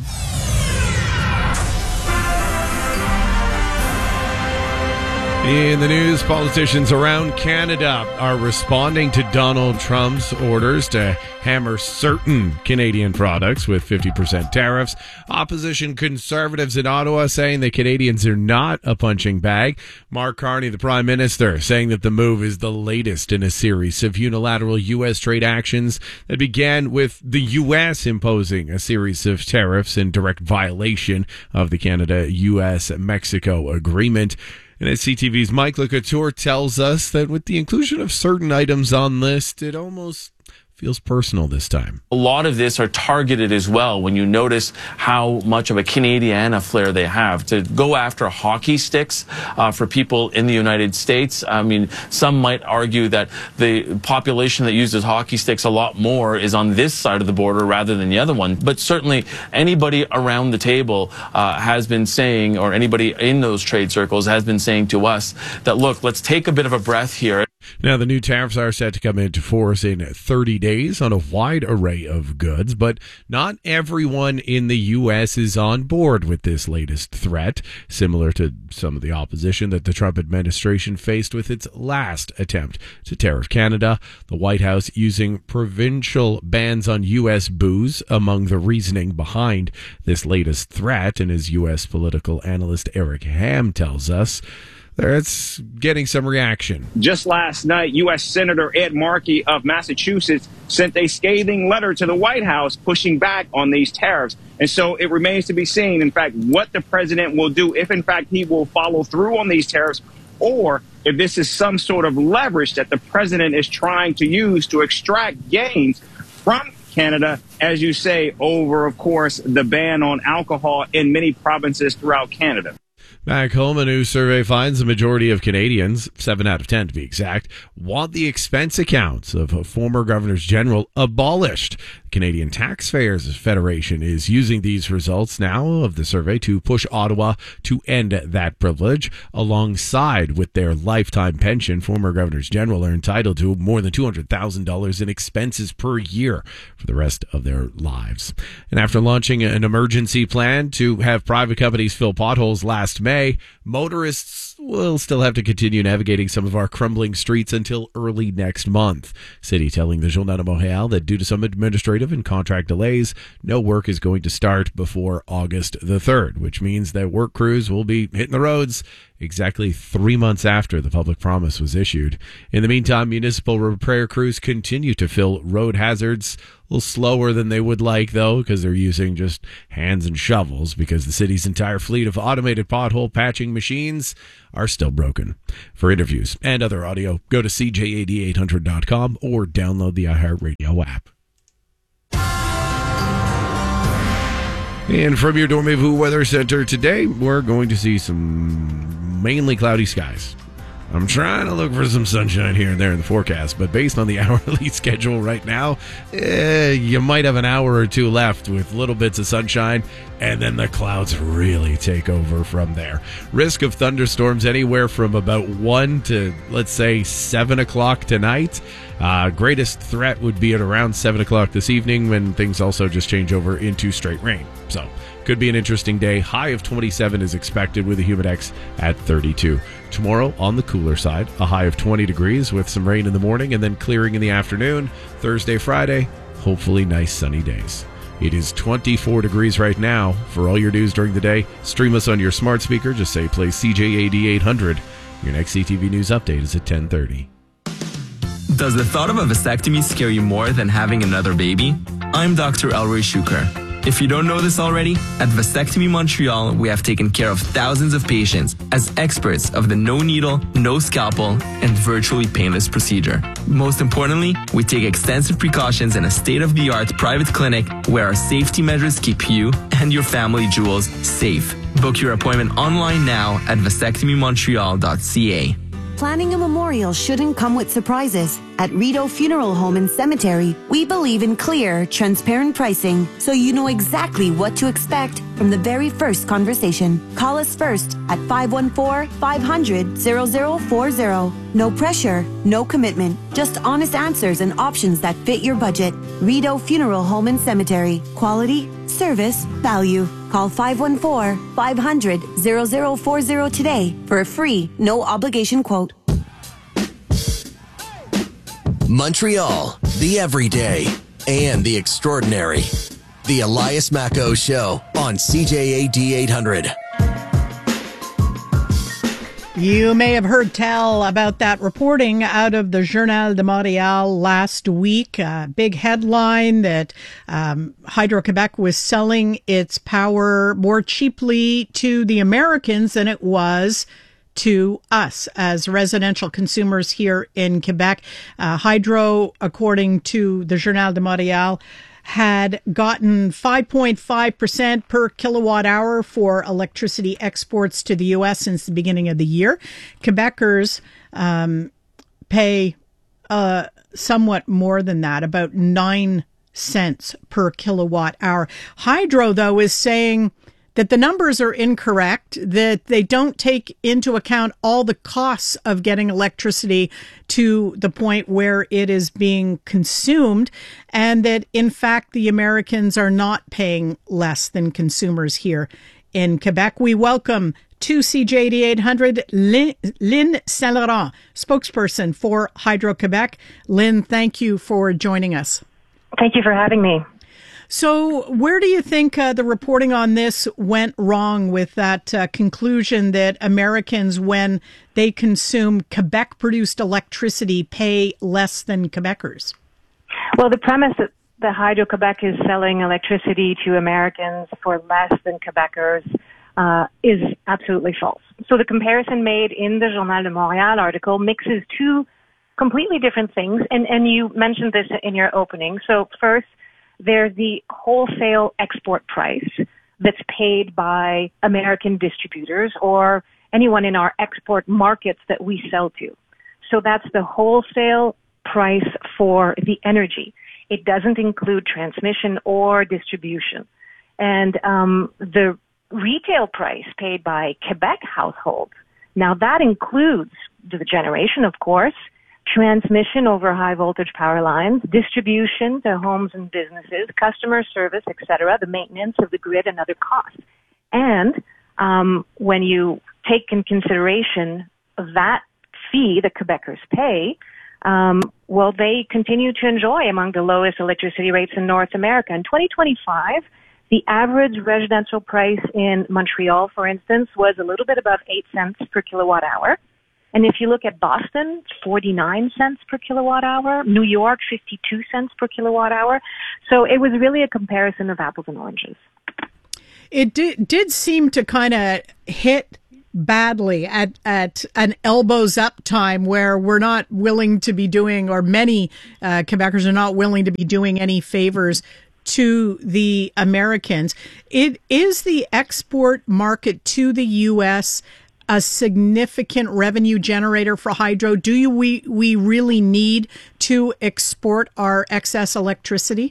Speaker 12: In the news, politicians around Canada are responding to Donald Trump's orders to hammer certain Canadian products with fifty percent tariffs. Opposition conservatives in Ottawa saying the Canadians are not a punching bag. Mark Carney, the Prime Minister, saying that the move is the latest in a series of unilateral U S trade actions that began with the U S imposing a series of tariffs in direct violation of the Canada-U S-Mexico agreement. And as C T V's Mike LeCouture tells us that with the inclusion of certain items on list, it almost feels personal this time.
Speaker 13: A lot of this are targeted as well when you notice how much of a Canadiana flair they have. To go after hockey sticks uh, for people in the United States, I mean, some might argue that the population that uses hockey sticks a lot more is on this side of the border rather than the other one. But certainly anybody around the table uh, has been saying, or anybody in those trade circles has been saying to us that, look, let's take a bit of a breath here.
Speaker 12: Now, the new tariffs are set to come into force in thirty days on a wide array of goods, but not everyone in the U S is on board with this latest threat, similar to some of the opposition that the Trump administration faced with its last attempt to tariff Canada. The White House using provincial bans on U S booze among the reasoning behind this latest threat, and as U S political analyst Eric Ham tells us, it's getting some reaction.
Speaker 14: Just last night, U S Senator Ed Markey of Massachusetts sent a scathing letter to the White House pushing back on these tariffs. And so it remains to be seen, in fact, what the president will do, if in fact he will follow through on these tariffs, or if this is some sort of leverage that the president is trying to use to extract gains from Canada, as you say, over, of course, the ban on alcohol in many provinces throughout Canada.
Speaker 12: Back home, a new survey finds the majority of Canadians, seven out of ten to be exact, want the expense accounts of former governors general abolished. The Canadian Taxpayers Federation is using these results now of the survey to push Ottawa to end that privilege. Alongside with their lifetime pension, former governors general are entitled to more than two hundred thousand dollars in expenses per year for the rest of their lives. And after launching an emergency plan to have private companies fill potholes last May, motorists we'll still have to continue navigating some of our crumbling streets until early next month. City telling the Journal de Montréal that due to some administrative and contract delays, no work is going to start before August the third, which means that work crews will be hitting the roads exactly three months after the public promise was issued. In the meantime, municipal repair crews continue to fill road hazards. A little slower than they would like, though, because they're using just hands and shovels because the city's entire fleet of automated pothole patching machines are still broken. For interviews and other audio, go to C J A D eight hundred dot com or download the iHeartRadio app. And from your Dormez-vous Weather Center today, we're going to see some mainly cloudy skies. I'm trying to look for some sunshine here and there in the forecast, but based on the hourly schedule right now, eh, you might have an hour or two left with little bits of sunshine, and then the clouds really take over from there. Risk of thunderstorms anywhere from about one to, let's say, seven o'clock tonight. Uh, greatest threat would be at around seven o'clock this evening when things also just change over into straight rain. So, could be an interesting day. High of twenty-seven is expected with a humidex at thirty-two. Tomorrow, on the cooler side, a high of twenty degrees with some rain in the morning and then clearing in the afternoon. Thursday, Friday, hopefully nice sunny days. It is twenty-four degrees right now. For all your news during the day, stream us on your smart speaker. Just say play C J A D eight hundred. Your next C T V News update is at ten thirty.
Speaker 15: Does the thought of a vasectomy scare you more than having another baby? I'm Doctor Elroy Shuker. If you don't know this already, at Vasectomy Montreal, we have taken care of thousands of patients as experts of the no needle, no scalpel, and virtually painless procedure. Most importantly, we take extensive precautions in a state-of-the-art private clinic where our safety measures keep you and your family jewels safe. Book your appointment online now at vasectomy montreal dot c a.
Speaker 16: Planning a memorial shouldn't come with surprises. At Rideau Funeral Home and Cemetery, we believe in clear, transparent pricing so you know exactly what to expect from the very first conversation. Call us first at five one four, five hundred, zero zero four zero. No pressure, no commitment, just honest answers and options that fit your budget. Rideau Funeral Home and Cemetery. Quality, service, value. Call five one four, five hundred, zero zero four zero today for a free, no obligation quote.
Speaker 17: Montreal, the everyday and the extraordinary. The Elias Macco Show on C J A D eight hundred.
Speaker 2: You may have heard tell about that reporting out of the Journal de Montréal last week. A big headline that um, Hydro-Québec was selling its power more cheaply to the Americans than it was to us as residential consumers here in Quebec. Uh, Hydro, according to the Journal de Montréal, had gotten five point five percent per kilowatt hour for electricity exports to the U S since the beginning of the year. Quebecers um, pay uh, somewhat more than that, about nine cents per kilowatt hour. Hydro, though, is saying that the numbers are incorrect, that they don't take into account all the costs of getting electricity to the point where it is being consumed, and that, in fact, the Americans are not paying less than consumers here in Quebec. We welcome to C J A D eight hundred, Lynn, Lynn Saint-Laurent, spokesperson for Hydro-Québec. Lynn, thank you for joining us.
Speaker 18: Thank you for having me.
Speaker 2: So where do you think uh, the reporting on this went wrong with that uh, conclusion that Americans, when they consume Quebec-produced electricity, pay less than Quebecers?
Speaker 18: Well, the premise that the Hydro-Québec is selling electricity to Americans for less than Quebecers uh, is absolutely false. So the comparison made in the Journal de Montréal article mixes two completely different things, and, and you mentioned this in your opening. So first, there's the wholesale export price that's paid by American distributors or anyone in our export markets that we sell to. So that's the wholesale price for the energy. It doesn't include transmission or distribution. And um, the retail price paid by Quebec households, now that includes the generation, of course, transmission over high voltage power lines, distribution to homes and businesses, customer service, et cetera, the maintenance of the grid and other costs. And um, when you take in consideration that fee that Quebecers pay, um, well, they continue to enjoy among the lowest electricity rates in North America. In twenty twenty-five, the average residential price in Montreal, for instance, was a little bit above eight cents per kilowatt hour. And if you look at Boston, forty-nine cents per kilowatt hour, New York, fifty-two cents per kilowatt hour. So it was really a comparison of apples and oranges.
Speaker 2: It did, did seem to kind of hit badly at, at an elbows up time where we're not willing to be doing, or many uh, Quebecers are not willing to be doing any favors to the Americans. It is the export market to the U S a significant revenue generator for hydro? Do you, we, we really need to export our excess electricity?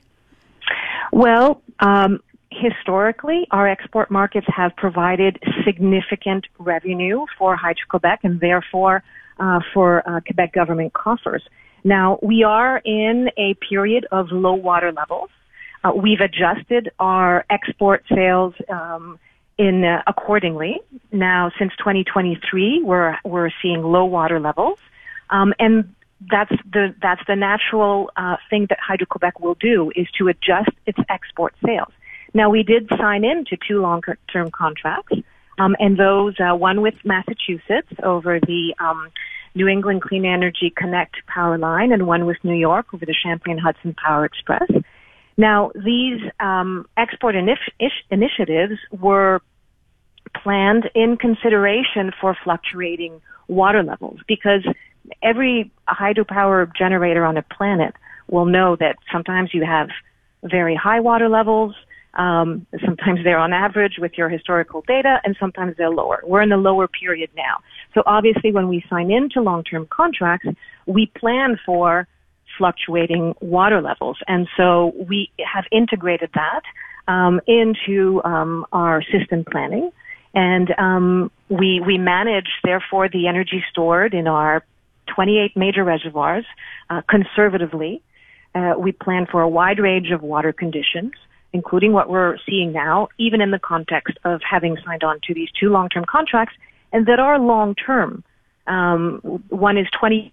Speaker 18: Well, um, historically, our export markets have provided significant revenue for Hydro-Quebec and therefore uh, for uh, Quebec government coffers. Now, we are in a period of low water levels. Uh, we've adjusted our export sales um, in uh, accordingly. Now, since twenty twenty-three, we're we're seeing low water levels, um, and that's the that's the natural uh, thing that Hydro-Quebec will do, is to adjust its export sales. Now, we did sign into two long-term contracts, um, and those, uh, one with Massachusetts over the um, New England Clean Energy Connect power line, and one with New York over the Champlain Hudson Power Express. Now, these um, export inif- ish- initiatives were planned in consideration for fluctuating water levels, because every hydropower generator on a planet will know that sometimes you have very high water levels, um, sometimes they're on average with your historical data, and sometimes they're lower. We're in the lower period now. So obviously when we sign into long-term contracts, we plan for fluctuating water levels. And so we have integrated that um, into um, our system planning. And um, we we manage, therefore, the energy stored in our twenty-eight major reservoirs uh, conservatively. Uh, we plan for a wide range of water conditions, including what we're seeing now, even in the context of having signed on to these two long-term contracts, and that are long-term. Um, one is twenty.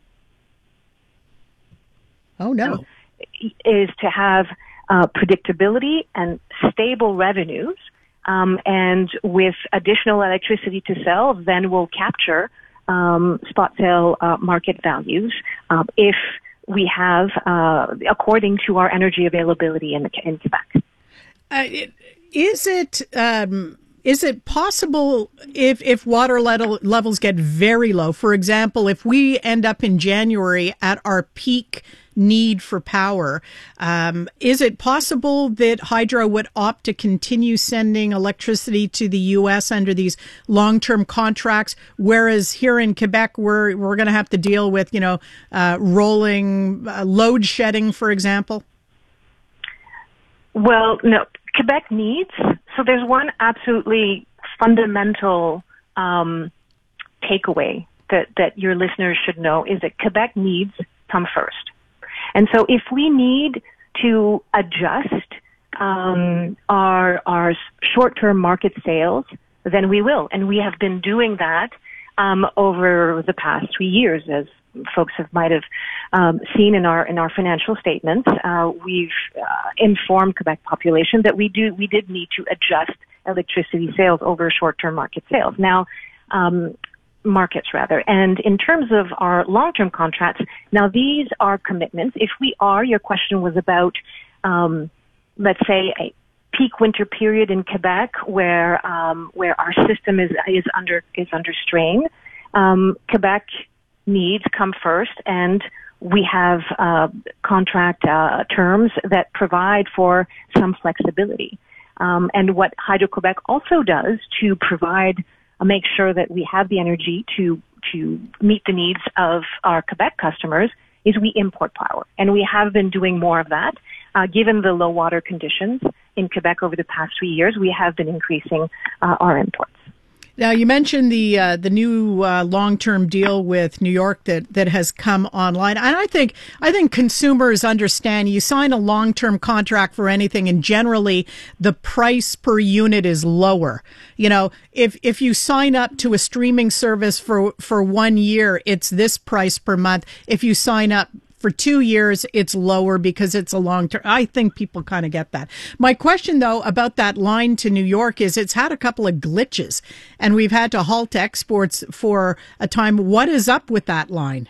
Speaker 2: Oh, no.
Speaker 18: Is to have uh, predictability and stable revenues. Um, and with additional electricity to sell, then we'll capture um, spot sale uh, market values um, if we have, uh, according to our energy availability in, in Quebec.
Speaker 2: Uh, is it um, is it possible if if water level, levels get very low? For example, if we end up in January at our peak need for power, um, is it possible that hydro would opt to continue sending electricity to the U S under these long-term contracts, whereas here in Quebec we're we're going to have to deal with, you know, uh, rolling uh, load shedding, for example?
Speaker 18: Well, no, Quebec needs. So there's one absolutely fundamental um, takeaway that that your listeners should know, is that Quebec needs come first. And so if we need to adjust um, our our short-term market sales, then we will. And we have been doing that um, over the past three years, as folks have might have um, seen in our in our financial statements. Uh, we've uh, informed Quebec population that we do we did need to adjust electricity sales over short-term market sales. Now, um, markets rather. And in terms of our long-term contracts, now these are commitments. If we are, your question was about, um, let's say, a peak winter period in Quebec where um, where our system is is under is under strain. Um, Quebec needs come first, and we have uh, contract uh, terms that provide for some flexibility. Um, and what Hydro-Quebec also does to provide make sure that we have the energy to to meet the needs of our Quebec customers is we import power. And we have been doing more of that. Uh, given the low water conditions in Quebec over the past three years, we have been increasing uh, our imports.
Speaker 2: Now, you mentioned the uh, the new uh, long-term deal with New York that, that has come online. And I think I think consumers understand you sign a long-term contract for anything, and generally the price per unit is lower. You know, if if you sign up to a streaming service for, for one year, it's this price per month. If you sign up for two years, it's lower because it's a long term. I think people kind of get that. My question, though, about that line to New York is it's had a couple of glitches, and we've had to halt exports for a time. What is up with that line?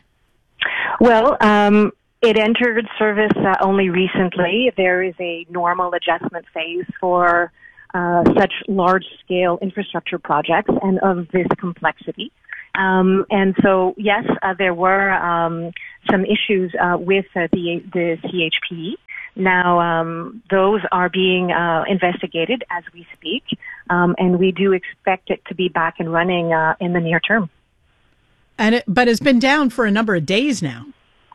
Speaker 18: Well, um, it entered service uh, only recently. There is a normal adjustment phase for uh, such large-scale infrastructure projects and of this complexity. Um, and so, yes, uh, there were um, some issues uh, with uh, the the C H P. Now, um, those are being uh, investigated as we speak, um, and we do expect it to be back and running uh, in the near term.
Speaker 2: And it, but it's been down for a number of days now.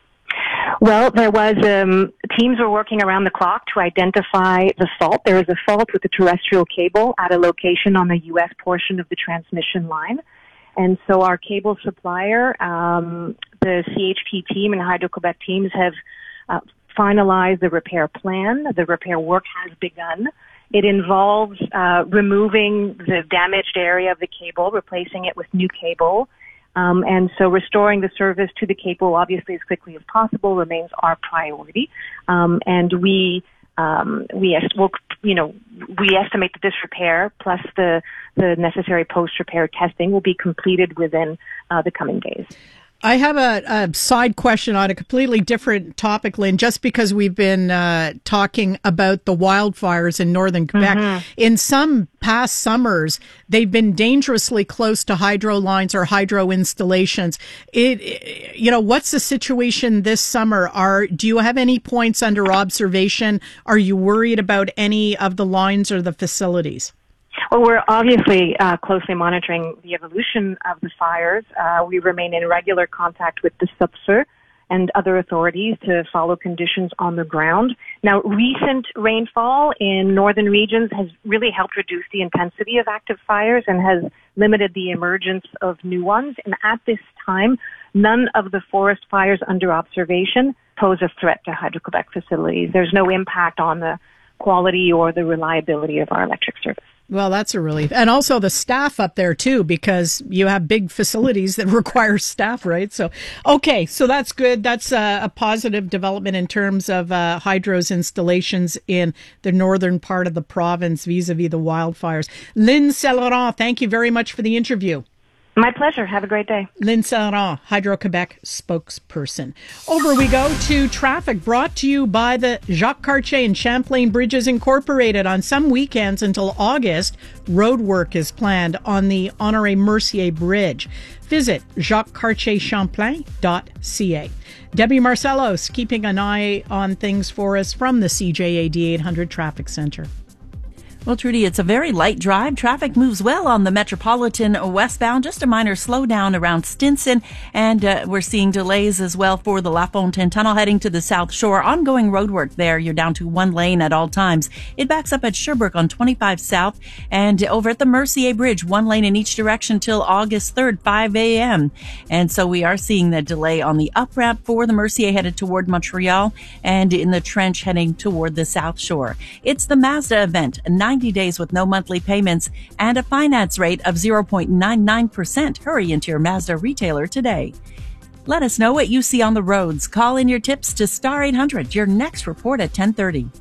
Speaker 18: Well, there was um, teams were working around the clock to identify the fault. There was a fault with the terrestrial cable at a location on the U S portion of the transmission line. And so our cable supplier, um, the C H P team and Hydro-Quebec teams have uh, finalized the repair plan. The repair work has begun. It involves uh, removing the damaged area of the cable, replacing it with new cable. Um, and so restoring the service to the cable, obviously, as quickly as possible remains our priority. Um, and we Um, we, est- we'll, you know, we estimate that this repair plus the, the necessary post-repair testing will be completed within uh, the coming days.
Speaker 2: I have a, a side question on a completely different topic, Lynn, just because we've been uh, talking about the wildfires in northern Quebec.
Speaker 18: Mm-hmm.
Speaker 2: In some past summers, they've been dangerously close to hydro lines or hydro installations. It, it, you know, what's the situation this summer? Are do you have any points under observation? Are you worried about any of the lines or the facilities?
Speaker 18: Well, we're obviously uh, closely monitoring the evolution of the fires. Uh, we remain in regular contact with the S U P S E R and other authorities to follow conditions on the ground. Now, recent rainfall in northern regions has really helped reduce the intensity of active fires and has limited the emergence of new ones. And at this time, none of the forest fires under observation pose a threat to Hydro-Quebec facilities. There's no impact on the quality or the reliability of our electric service.
Speaker 2: Well, that's a relief. And also the staff up there, too, because you have big facilities that require staff, right? So, okay, so that's good. That's a, a positive development in terms of uh, hydro's installations in the northern part of the province vis-a-vis the wildfires. Lynn Saint-Laurent, thank you very much for the interview.
Speaker 18: My pleasure. Have a great day.
Speaker 2: Lynn Saint-Laurent, Hydro-Quebec spokesperson. Over we go to traffic brought to you by the Jacques Cartier and Champlain Bridges Incorporated. On some weekends until August, road work is planned on the Honoré Mercier Bridge. Visit jacques cartier champlain dot c a. Debbie Marcellos keeping an eye on things for us from the C J A D eight hundred Traffic Center.
Speaker 7: Well, Trudy, it's a very light drive. Traffic moves well on the Metropolitan westbound. Just a minor slowdown around Stinson. And uh, we're seeing delays as well for the La Fontaine Tunnel heading to the South Shore. Ongoing roadwork there. You're down to one lane at all times. It backs up at Sherbrooke on twenty-five South. And over at the Mercier Bridge, one lane in each direction till August third, five a.m. And so we are seeing that delay on the up ramp for the Mercier headed toward Montreal and in the trench heading toward the South Shore. It's the Mazda event. ninety days with no monthly payments and a finance rate of zero point nine nine percent. Hurry into your Mazda retailer today. Let us know what you see on the roads. Call in your tips to Star eight hundred. Your next report at ten thirty.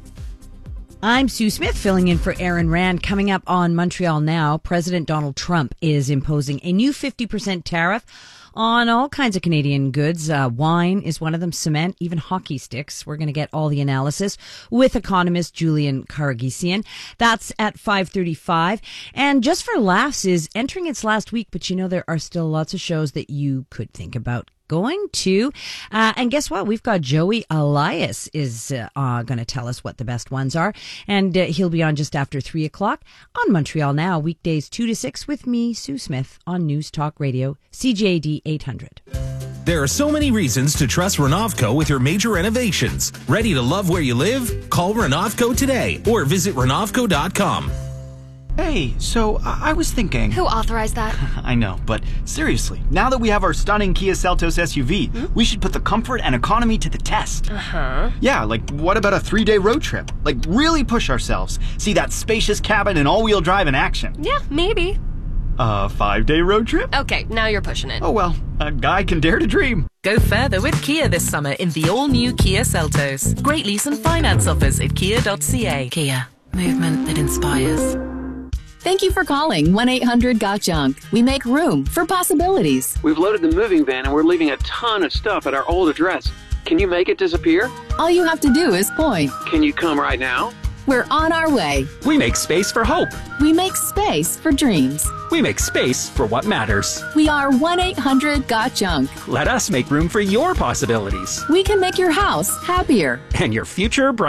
Speaker 1: I'm Sue Smith filling in for Aaron Rand. Coming up on Montreal Now, President Donald Trump is imposing a new fifty percent tariff on all kinds of Canadian goods. Uh, wine is one of them, cement, even hockey sticks. We're going to get all the analysis with economist Julian Karagisian. That's at five thirty-five. And Just for Laughs is entering its last week, but you know there are still lots of shows that you could think about going to. Uh, and guess what? We've got Joey Elias is uh, uh, going to tell us what the best ones are. And uh, he'll be on just after three o'clock on Montreal Now, weekdays two to six with me, Sue Smith, on News Talk Radio, C J A D eight hundred.
Speaker 20: There are so many reasons to trust Renovco with your major renovations. Ready to love where you live? Call Renovco today or visit renovco dot com.
Speaker 3: Hey, so I-, I was thinking...
Speaker 10: Who authorized that?
Speaker 3: I know, but seriously, now that we have our stunning Kia Seltos S U V, hmm? we should put the comfort and economy to the test.
Speaker 10: Uh-huh.
Speaker 3: Yeah, like what about a three-day road trip? Like really push ourselves. See that spacious cabin and all-wheel drive in action.
Speaker 10: Yeah, maybe.
Speaker 3: A five-day road trip?
Speaker 10: Okay, now you're pushing it.
Speaker 3: Oh well, a guy can dare to dream.
Speaker 19: Go further with Kia this summer in the all-new Kia Seltos. Great lease and finance offers at kia dot c a. Kia, movement that inspires.
Speaker 21: Thank you for calling one eight hundred got junk. We make room for possibilities.
Speaker 23: We've loaded the moving van and we're leaving a ton of stuff at our old address. Can you make it disappear?
Speaker 21: All you have to do is point.
Speaker 23: Can you come right now?
Speaker 21: We're on our way.
Speaker 24: We make space for hope.
Speaker 21: We make space for dreams.
Speaker 24: We make space for what matters.
Speaker 21: We are one eight hundred got junk.
Speaker 24: Let us make room for your possibilities.
Speaker 21: We can make your house happier.
Speaker 24: And your future brighter.